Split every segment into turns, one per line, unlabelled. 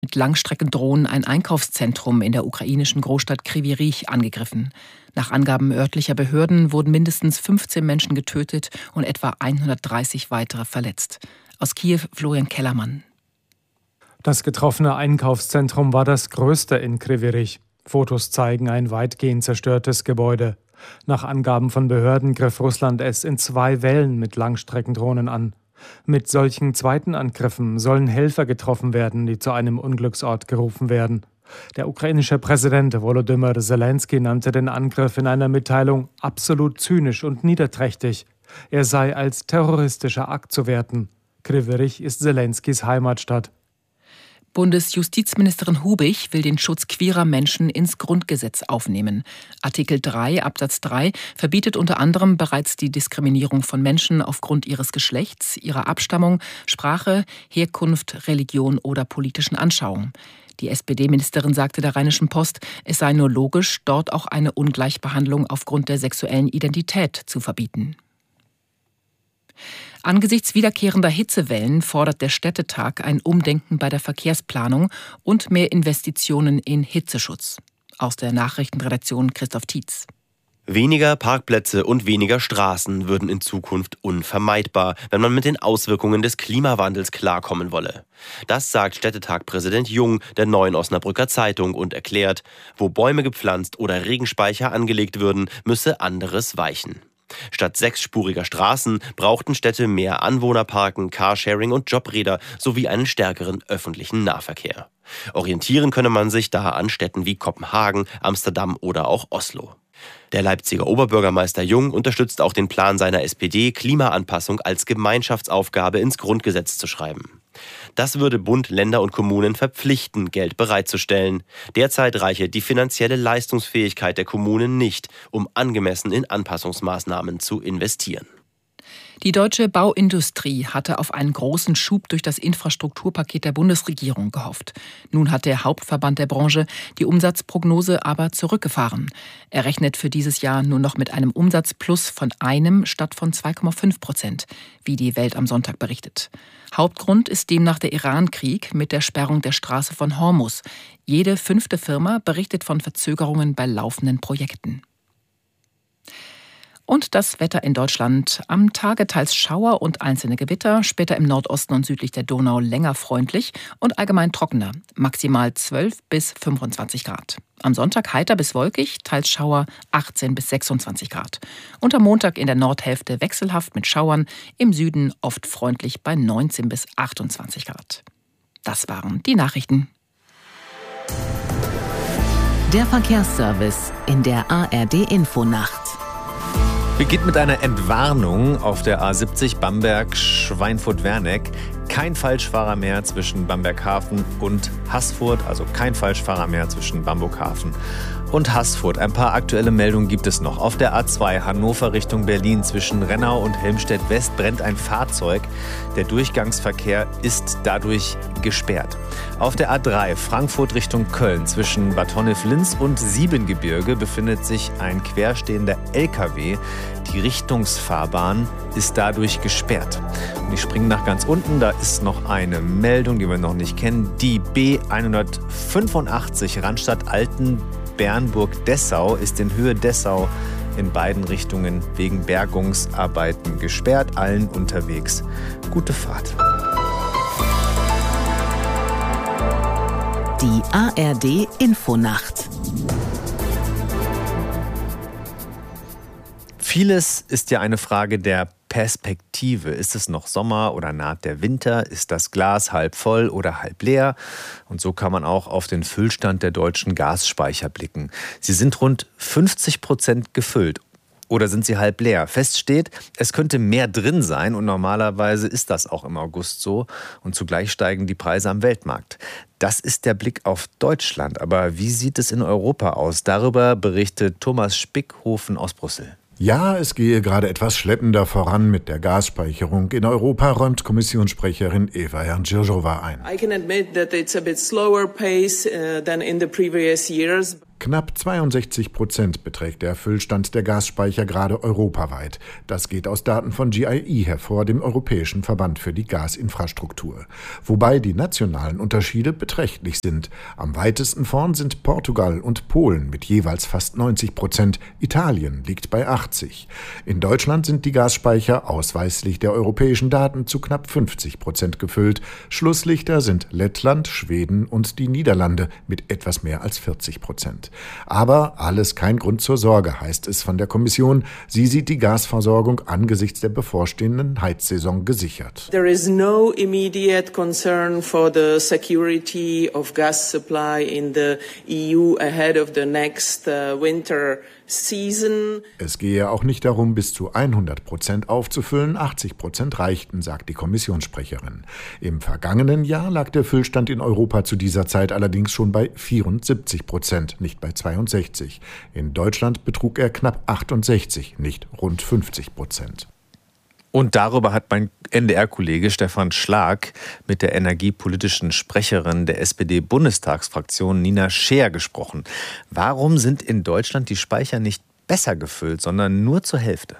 mit Langstreckendrohnen ein Einkaufszentrum in der ukrainischen Großstadt Kryvyi Rih angegriffen. Nach Angaben örtlicher Behörden wurden mindestens 15 Menschen getötet und etwa 130 weitere verletzt. Aus Kiew Florian Kellermann.
Das getroffene Einkaufszentrum war das größte in Kryvyi Rih. Fotos zeigen ein weitgehend zerstörtes Gebäude. Nach Angaben von Behörden griff Russland es in 2 Wellen mit Langstreckendrohnen an. Mit solchen zweiten Angriffen sollen Helfer getroffen werden, die zu einem Unglücksort gerufen werden. Der ukrainische Präsident Volodymyr Zelensky nannte den Angriff in einer Mitteilung absolut zynisch und niederträchtig. Er sei als terroristischer Akt zu werten. Kryvyi Rih ist Zelenskys Heimatstadt.
Bundesjustizministerin Hubig will den Schutz queerer Menschen ins Grundgesetz aufnehmen. Artikel 3 Absatz 3 verbietet unter anderem bereits die Diskriminierung von Menschen aufgrund ihres Geschlechts, ihrer Abstammung, Sprache, Herkunft, Religion oder politischen Anschauung. Die SPD-Ministerin sagte der Rheinischen Post, es sei nur logisch, dort auch eine Ungleichbehandlung aufgrund der sexuellen Identität zu verbieten. Angesichts wiederkehrender Hitzewellen fordert der Städtetag ein Umdenken bei der Verkehrsplanung und mehr Investitionen in Hitzeschutz. Aus der Nachrichtenredaktion Christoph Tietz.
Weniger Parkplätze und weniger Straßen würden in Zukunft unvermeidbar, wenn man mit den Auswirkungen des Klimawandels klarkommen wolle. Das sagt Städtetag-Präsident Jung der Neuen Osnabrücker Zeitung und erklärt, wo Bäume gepflanzt oder Regenspeicher angelegt würden, müsse anderes weichen. Statt 6-spuriger Straßen brauchten Städte mehr Anwohnerparken, Carsharing und Jobräder sowie einen stärkeren öffentlichen Nahverkehr. Orientieren könne man sich da an Städten wie Kopenhagen, Amsterdam oder auch Oslo. Der Leipziger Oberbürgermeister Jung unterstützt auch den Plan seiner SPD, Klimaanpassung als Gemeinschaftsaufgabe ins Grundgesetz zu schreiben. Das würde Bund, Länder und Kommunen verpflichten, Geld bereitzustellen. Derzeit reiche die finanzielle Leistungsfähigkeit der Kommunen nicht, um angemessen in Anpassungsmaßnahmen zu investieren.
Die deutsche Bauindustrie hatte auf einen großen Schub durch das Infrastrukturpaket der Bundesregierung gehofft. Nun hat der Hauptverband der Branche die Umsatzprognose aber zurückgefahren. Er rechnet für dieses Jahr nur noch mit einem Umsatzplus von 1 statt von 2,5%, wie die Welt am Sonntag berichtet. Hauptgrund ist demnach der Iran-Krieg mit der Sperrung der Straße von Hormuz. Jede 5. Firma berichtet von Verzögerungen bei laufenden Projekten. Und das Wetter in Deutschland. Am Tage teils Schauer und einzelne Gewitter, später im Nordosten und südlich der Donau länger freundlich und allgemein trockener, maximal 12 bis 25 Grad. Am Sonntag heiter bis wolkig, teils Schauer 18 bis 26 Grad. Und am Montag in der Nordhälfte wechselhaft mit Schauern, im Süden oft freundlich bei 19 bis 28 Grad. Das waren die Nachrichten.
Der Verkehrsservice in der ARD-Infonacht.
Beginnt mit einer Entwarnung auf der A70 Bamberg-Schweinfurt-Werneck. Kein Falschfahrer mehr zwischen Bamberghafen und Haßfurt, also kein Falschfahrer mehr zwischen Bamberghafen und Haßfurt. Ein paar aktuelle Meldungen gibt es noch. Auf der A2 Hannover Richtung Berlin zwischen Rennau und Helmstedt-West brennt ein Fahrzeug. Der Durchgangsverkehr ist dadurch gesperrt. Auf der A3 Frankfurt Richtung Köln zwischen Bad Honnef-Linz und Siebengebirge befindet sich ein querstehender LKW. Die Richtungsfahrbahn ist dadurch gesperrt. Und ich springe nach ganz unten, da ist noch eine Meldung, die wir noch nicht kennen. Die B185 Randstadt-Altenbernburg-Dessau ist in Höhe Dessau in beiden Richtungen wegen Bergungsarbeiten gesperrt. Allen unterwegs gute Fahrt.
Die ARD-Infonacht.
Vieles ist ja eine Frage der Perspektive. Ist es noch Sommer oder naht der Winter? Ist das Glas halb voll oder halb leer? Und so kann man auch auf den Füllstand der deutschen Gasspeicher blicken. Sie sind rund 50% gefüllt. Oder sind sie halb leer? Fest steht, es könnte mehr drin sein und normalerweise ist das auch im August so. Und zugleich steigen die Preise am Weltmarkt. Das ist der Blick auf Deutschland. Aber wie sieht es in Europa aus? Darüber berichtet Thomas Spickhofen aus Brüssel.
Ja, es gehe gerade etwas schleppender voran mit der Gasspeicherung. In Europa räumt Kommissionssprecherin Eva Janjiřová ein. Knapp 62% beträgt der Füllstand der Gasspeicher gerade europaweit. Das geht aus Daten von GIE hervor, dem Europäischen Verband für die Gasinfrastruktur. Wobei die nationalen Unterschiede beträchtlich sind. Am weitesten vorn sind Portugal und Polen mit jeweils fast 90%. Italien liegt bei 80%. In Deutschland sind die Gasspeicher ausweislich der europäischen Daten zu knapp 50% gefüllt. Schlusslichter sind Lettland, Schweden und die Niederlande mit etwas mehr als 40%. Aber alles kein Grund zur Sorge, heißt es von der Kommission. Sie sieht die Gasversorgung angesichts der bevorstehenden Heizsaison gesichert.
There is no immediate concern for the security of gas supply in the EU ahead of the next winter season.
Es gehe auch nicht darum, bis zu 100% aufzufüllen. 80% reichten, sagt die Kommissionssprecherin. Im vergangenen Jahr lag der Füllstand in Europa zu dieser Zeit allerdings schon bei 74%, nicht bei 62%. In Deutschland betrug er knapp 68%, nicht rund 50%.
Und darüber hat mein NDR-Kollege Stefan Schlag mit der energiepolitischen Sprecherin der SPD-Bundestagsfraktion Nina Scheer gesprochen. Warum sind in Deutschland die Speicher nicht besser gefüllt, sondern nur zur Hälfte?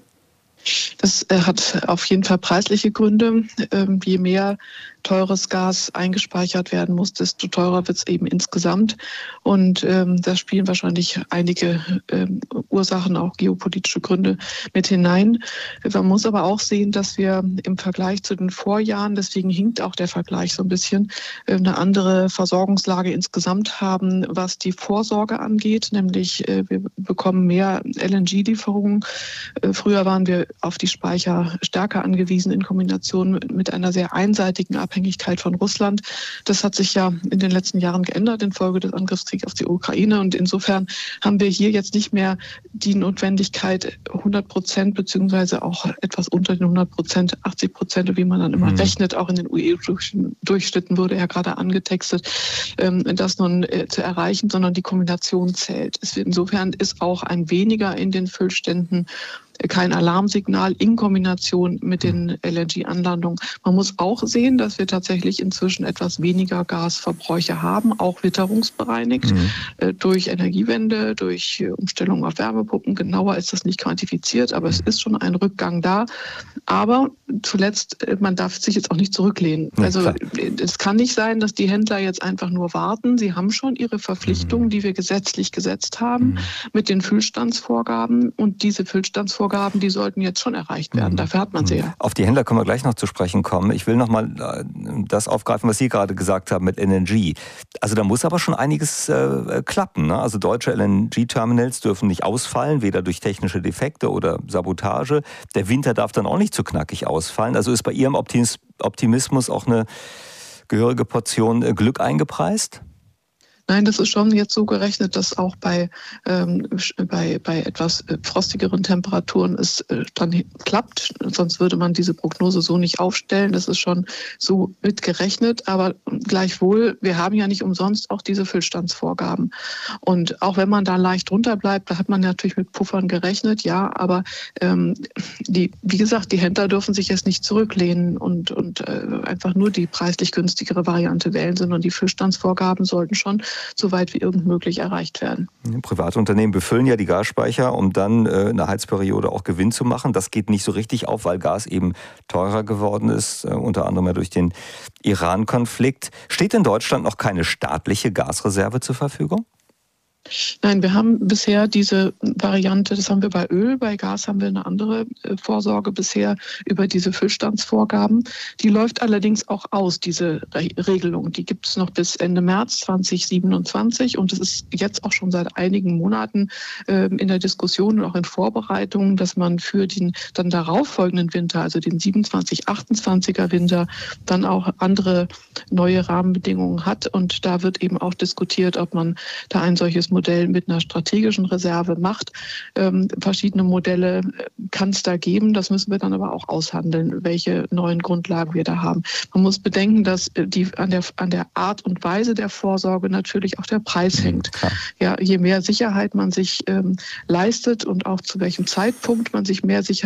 Das hat auf jeden Fall preisliche Gründe. Je mehr teures Gas eingespeichert werden muss, desto teurer wird es eben insgesamt. Und da spielen wahrscheinlich einige Ursachen, auch geopolitische Gründe mit hinein. Man muss aber auch sehen, dass wir im Vergleich zu den Vorjahren, deswegen hinkt auch der Vergleich so ein bisschen, eine andere Versorgungslage insgesamt haben, was die Vorsorge angeht. Nämlich wir bekommen mehr LNG-Lieferungen. Früher waren wir auf die Speicher stärker angewiesen in Kombination mit einer sehr einseitigen Abhängigkeit von Russland. Das hat sich ja in den letzten Jahren geändert infolge des Angriffskriegs auf die Ukraine. Und insofern haben wir hier jetzt nicht mehr die Notwendigkeit, 100% beziehungsweise auch etwas unter den 100%, 80%, wie man dann immer rechnet, auch in den UE-Durchschnitten wurde ja gerade angetextet, das nun zu erreichen, sondern die Kombination zählt. Insofern ist auch ein weniger in den Füllständen kein Alarmsignal in Kombination mit den LNG-Anlandungen. Man muss auch sehen, dass wir tatsächlich inzwischen etwas weniger Gasverbräuche haben, auch witterungsbereinigt, durch Energiewende, durch Umstellung auf Wärmepumpen. Genauer ist das nicht quantifiziert, aber es ist schon ein Rückgang da. Aber zuletzt, man darf sich jetzt auch nicht zurücklehnen. Also es kann nicht sein, dass die Händler jetzt einfach nur warten. Sie haben schon ihre Verpflichtungen, die wir gesetzlich gesetzt haben, mit den Füllstandsvorgaben. Und diese Füllstandsvorgaben, die sollten jetzt schon erreicht werden. Dafür hat man sie ja.
Auf die Händler können wir gleich noch zu sprechen kommen. Ich will noch mal das aufgreifen, was Sie gerade gesagt haben mit LNG. Also da muss aber schon einiges klappen, ne? Also deutsche LNG-Terminals dürfen nicht ausfallen, weder durch technische Defekte oder Sabotage. Der Winter darf dann auch nicht zu knackig ausfallen. Also ist bei Ihrem Optimismus auch eine gehörige Portion Glück eingepreist?
Nein, das ist schon jetzt so gerechnet, dass auch bei etwas frostigeren Temperaturen es dann klappt. Sonst würde man diese Prognose so nicht aufstellen. Das ist schon so mitgerechnet. Aber gleichwohl, wir haben ja nicht umsonst auch diese Füllstandsvorgaben. Und auch wenn man da leicht runter bleibt, da hat man natürlich mit Puffern gerechnet, ja. Aber wie gesagt, die Händler dürfen sich jetzt nicht zurücklehnen und einfach nur die preislich günstigere Variante wählen, sondern die Füllstandsvorgaben sollten schon so weit wie irgend möglich erreicht werden.
Private Unternehmen befüllen ja die Gasspeicher, um dann in der Heizperiode auch Gewinn zu machen. Das geht nicht so richtig auf, weil Gas eben teurer geworden ist, unter anderem ja durch den Iran-Konflikt. Steht in Deutschland noch keine staatliche Gasreserve zur Verfügung?
Nein, wir haben bisher diese Variante, das haben wir bei Öl, bei Gas haben wir eine andere Vorsorge bisher über diese Füllstandsvorgaben. Die läuft allerdings auch aus, diese Regelung. Die gibt es noch bis Ende März 2027 und es ist jetzt auch schon seit einigen Monaten in der Diskussion und auch in Vorbereitungen, dass man für den dann darauffolgenden Winter, also den 27-28er Winter, dann auch andere neue Rahmenbedingungen hat. Und da wird eben auch diskutiert, ob man da ein solches Modell mit einer strategischen Reserve macht. Verschiedene Modelle kann es da geben. Das müssen wir dann aber auch aushandeln, welche neuen Grundlagen wir da haben. Man muss bedenken, dass an der Art und Weise der Vorsorge natürlich auch der Preis hängt. Ja, je mehr Sicherheit man sich leistet und auch zu welchem Zeitpunkt man sich mehr Sicherheit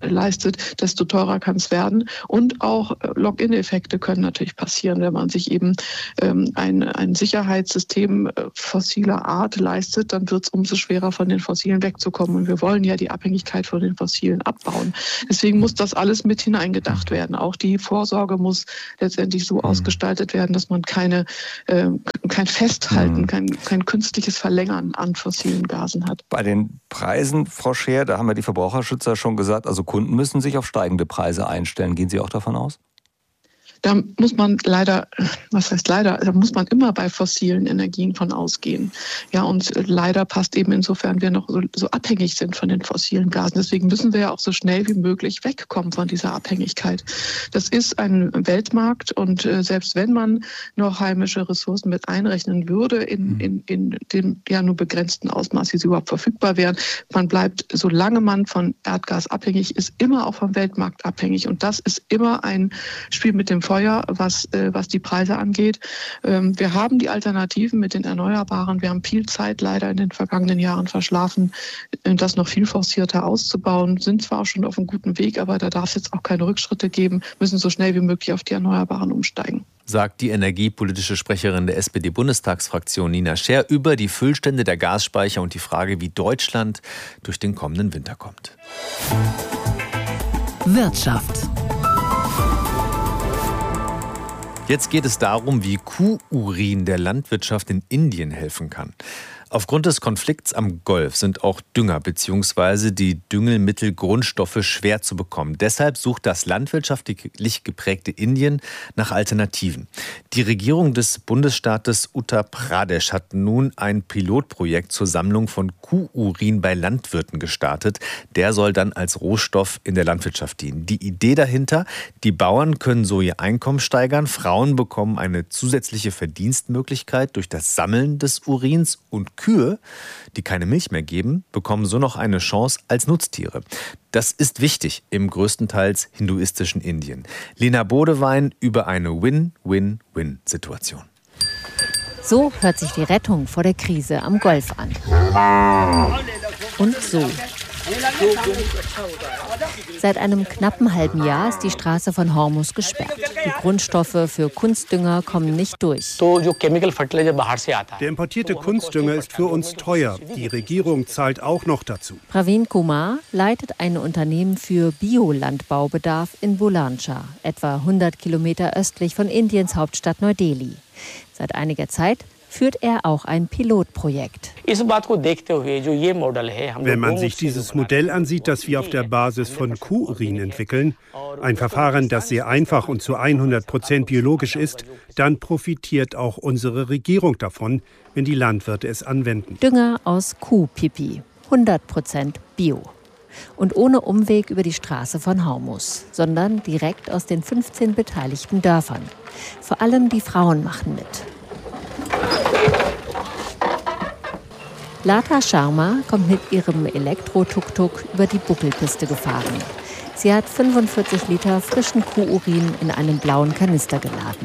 leistet, desto teurer kann es werden. Und auch Lock-in-Effekte können natürlich passieren, wenn man sich eben ein Sicherheitssystem fossiler Art leistet, dann wird es umso schwerer, von den Fossilen wegzukommen. Und wir wollen ja die Abhängigkeit von den Fossilen abbauen. Deswegen muss das alles mit hineingedacht werden. Auch die Vorsorge muss letztendlich so ausgestaltet werden, dass man kein Festhalten, kein künstliches Verlängern an fossilen Gasen hat.
Bei den Preisen, Frau Scheer, da haben ja die Verbraucherschützer schon gesagt, also Kunden müssen sich auf steigende Preise einstellen. Gehen Sie auch davon aus?
Da muss man leider, da muss man immer bei fossilen Energien von ausgehen. Ja, und leider passt eben insofern wir noch so abhängig sind von den fossilen Gasen. Deswegen müssen wir ja auch so schnell wie möglich wegkommen von dieser Abhängigkeit. Das ist ein Weltmarkt und selbst wenn man noch heimische Ressourcen mit einrechnen würde, in dem ja nur begrenzten Ausmaß, wie sie überhaupt verfügbar wären, man bleibt, solange man von Erdgas abhängig ist, immer auch vom Weltmarkt abhängig. Und das ist immer ein Spiel mit dem Feuer, was die Preise angeht. Wir haben die Alternativen mit den Erneuerbaren. Wir haben viel Zeit leider in den vergangenen Jahren verschlafen, das noch viel forcierter auszubauen. Sind zwar auch schon auf einem guten Weg, aber da darf es jetzt auch keine Rückschritte geben. Müssen so schnell wie möglich auf die Erneuerbaren umsteigen.
Sagt die energiepolitische Sprecherin der SPD-Bundestagsfraktion Nina Scheer über die Füllstände der Gasspeicher und die Frage, wie Deutschland durch den kommenden Winter kommt.
Wirtschaft.
Jetzt geht es darum, wie Kuhurin der Landwirtschaft in Indien helfen kann. Aufgrund des Konflikts am Golf sind auch Dünger bzw. die Düngemittelgrundstoffe schwer zu bekommen. Deshalb sucht das landwirtschaftlich geprägte Indien nach Alternativen. Die Regierung des Bundesstaates Uttar Pradesh hat nun ein Pilotprojekt zur Sammlung von Kuhurin bei Landwirten gestartet. Der soll dann als Rohstoff in der Landwirtschaft dienen. Die Idee dahinter: Die Bauern können so ihr Einkommen steigern, Frauen bekommen eine zusätzliche Verdienstmöglichkeit durch das Sammeln des Urins und Kühe, die keine Milch mehr geben, bekommen so noch eine Chance als Nutztiere. Das ist wichtig im größtenteils hinduistischen Indien. Lena Bodewein über eine Win-Win-Win-Situation.
So hört sich die Rettung vor der Krise am Golf an. Und so. Seit einem knappen halben Jahr ist die Straße von Hormuz gesperrt. Die Grundstoffe für Kunstdünger kommen nicht durch.
Der importierte Kunstdünger ist für uns teuer. Die Regierung zahlt auch noch dazu.
Praveen Kumar leitet ein Unternehmen für Biolandbaubedarf in Bulanshahr, etwa 100 Kilometer östlich von Indiens Hauptstadt Neu-Delhi. Seit einiger Zeit führt er auch ein Pilotprojekt.
Wenn man sich dieses Modell ansieht, das wir auf der Basis von Kuhurin entwickeln, ein Verfahren, das sehr einfach und zu 100% biologisch ist, dann profitiert auch unsere Regierung davon, wenn die Landwirte es anwenden.
Dünger aus Kuhpipi, 100% Bio. Und ohne Umweg über die Straße von Hormuz, sondern direkt aus den 15 beteiligten Dörfern. Vor allem die Frauen machen mit. Lata Sharma kommt mit ihrem Elektro-Tuk-Tuk über die Buckelpiste gefahren. Sie hat 45 Liter frischen Kuhurin in einem blauen Kanister geladen.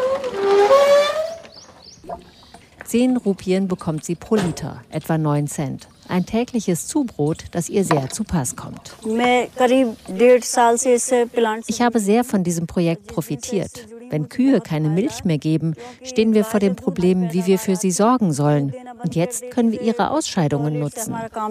10 Rupien bekommt sie pro Liter, etwa 9 Cent. Ein tägliches Zubrot, das ihr sehr zu Pass kommt. Ich habe sehr von diesem Projekt profitiert. Wenn Kühe keine Milch mehr geben, stehen wir vor dem Problem, wie wir für sie sorgen sollen. Und jetzt können wir ihre Ausscheidungen nutzen.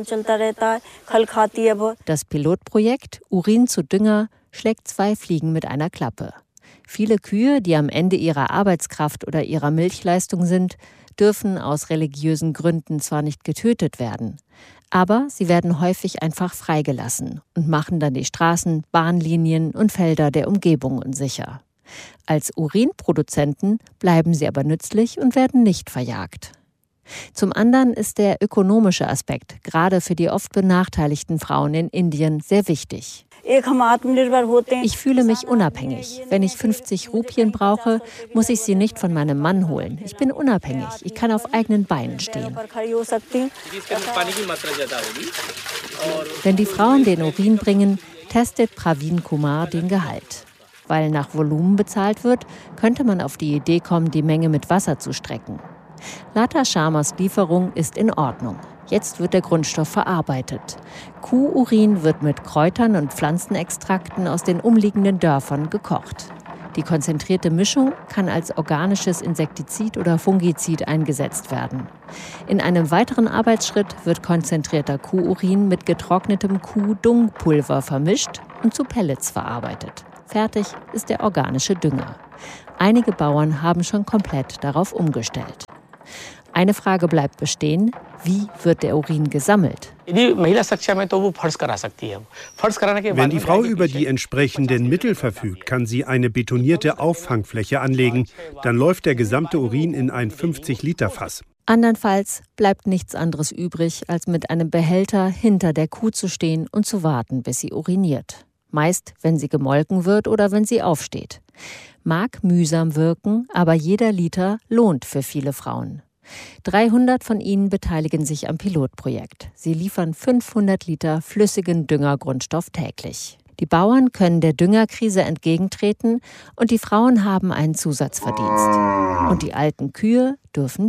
Das Pilotprojekt Urin zu Dünger schlägt 2 Fliegen mit einer Klappe. Viele Kühe, die am Ende ihrer Arbeitskraft oder ihrer Milchleistung sind, dürfen aus religiösen Gründen zwar nicht getötet werden, aber sie werden häufig einfach freigelassen und machen dann die Straßen, Bahnlinien und Felder der Umgebung unsicher. Als Urinproduzenten bleiben sie aber nützlich und werden nicht verjagt. Zum anderen ist der ökonomische Aspekt, gerade für die oft benachteiligten Frauen in Indien, sehr wichtig. Ich fühle mich unabhängig. Wenn ich 50 Rupien brauche, muss ich sie nicht von meinem Mann holen. Ich bin unabhängig. Ich kann auf eigenen Beinen stehen. Wenn die Frauen den Urin bringen, testet Praveen Kumar den Gehalt. Weil nach Volumen bezahlt wird, könnte man auf die Idee kommen, die Menge mit Wasser zu strecken. Lata Sharmas Lieferung ist in Ordnung. Jetzt wird der Grundstoff verarbeitet. Kuhurin wird mit Kräutern und Pflanzenextrakten aus den umliegenden Dörfern gekocht. Die konzentrierte Mischung kann als organisches Insektizid oder Fungizid eingesetzt werden. In einem weiteren Arbeitsschritt wird konzentrierter Kuhurin mit getrocknetem Kuhdungpulver vermischt und zu Pellets verarbeitet. Fertig ist der organische Dünger. Einige Bauern haben schon komplett darauf umgestellt. Eine Frage bleibt bestehen: Wie wird der Urin gesammelt?
Wenn die Frau über die entsprechenden Mittel verfügt, kann sie eine betonierte Auffangfläche anlegen. Dann läuft der gesamte Urin in ein 50-Liter-Fass.
Andernfalls bleibt nichts anderes übrig, als mit einem Behälter hinter der Kuh zu stehen und zu warten, bis sie uriniert. Meist, wenn sie gemolken wird oder wenn sie aufsteht. Mag mühsam wirken, aber jeder Liter lohnt für viele Frauen. 300 von ihnen beteiligen sich am Pilotprojekt. Sie liefern 500 Liter flüssigen Düngergrundstoff täglich. Die Bauern können der Düngerkrise entgegentreten und die Frauen haben einen Zusatzverdienst. Und die alten Kühe dürfen